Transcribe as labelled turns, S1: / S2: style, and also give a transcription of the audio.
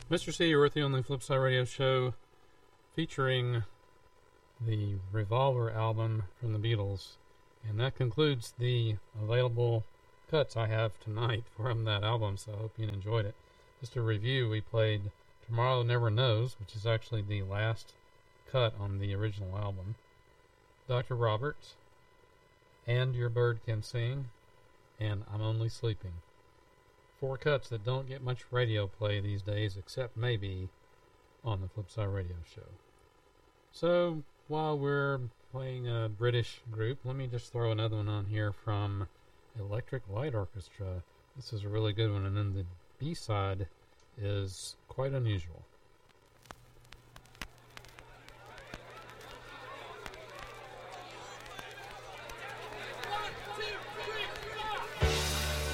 S1: Mr. C, you're with you on the Flipside Radio Show, featuring the Revolver album from the Beatles. And that concludes the available cuts I have tonight from that album, so I hope you enjoyed it. Just a review, we played Tomorrow Never Knows, which is actually the last cut on the original album, Dr. Roberts, And Your Bird Can Sing, and I'm Only Sleeping. 4 cuts that don't get much radio play these days, except maybe on the Flipside Radio Show. So, while we're playing a British group, let me just throw another one on here from Electric Light Orchestra. This is a really good one, and then the B-side is quite unusual.